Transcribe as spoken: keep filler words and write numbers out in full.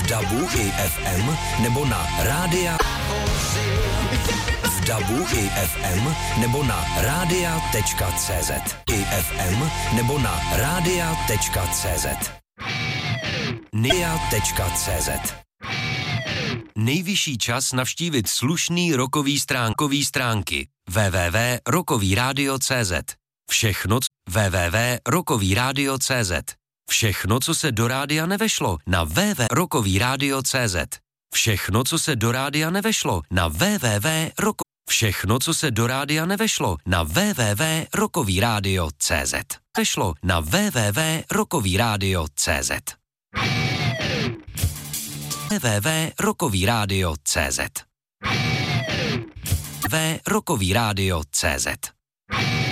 V dabu i ef em nebo na rádia v dabu i ef em nebo na rádia tečka cé zet. I ef em nebo na rádia tečka cé zet. nia tečka cé zet. Nejvyšší čas navštívit slušný rockový stránkový stránky w w w tečka rockový rádio tečka cé zet. Všechno w w w tečka rockový rádio tečka cé zet. Všechno, co se do rádia nevešlo, na w w w tečka rockový rádio tečka cé zet. Všechno, co se do rádia nevešlo, na w w w tečka rock Všechno, co se do rádia nevešlo, na w w w tečka rockový rádio tečka cé zet. Vešlo na w w w tečka rockový rádio tečka cé zet. w w w tečka rockový rádio tečka cé zet. w w w tečka rockový rádio tečka cé zet.